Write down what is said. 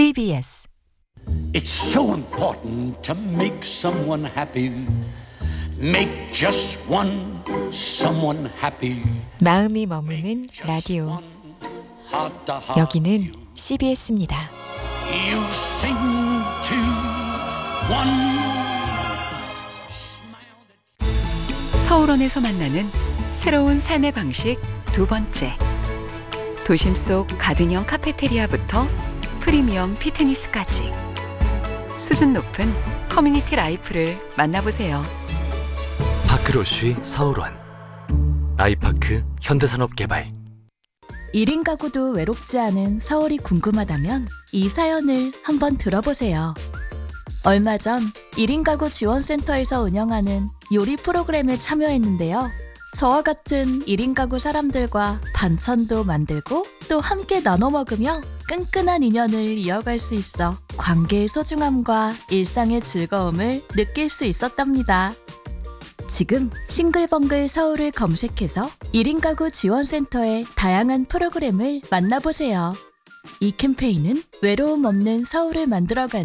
CBS It's so important to make someone happy. Make just one someone happy. 마음이 머무는 라디오. Heart to heart. 여기는 CBS입니다. You sing to one. 서울원에서 만나는 새로운 삶의 방식 두 번째. 도심 속 가든형 카페테리아부터 프리미엄 피트니스까지 수준 높은 커뮤니티 라이프를 만나보세요. 파크로쉬 서울원 아이파크 현대산업개발 1인 가구도 외롭지 않은 서울이 궁금하다면 이 사연을 한번 들어보세요. 얼마 전 1인 가구 지원센터에서 운영하는 요리 프로그램에 참여했는데요. 저와 같은 1인 가구 사람들과 반찬도 만들고 또 함께 나눠 먹으며 끈끈한 인연을 이어갈 수 있어 관계의 소중함과 일상의 즐거움을 느낄 수 있었답니다. 지금 싱글벙글 서울을 검색해서 1인 가구 지원센터의 다양한 프로그램을 만나보세요. 이 캠페인은 외로움 없는 서울을 만들어가는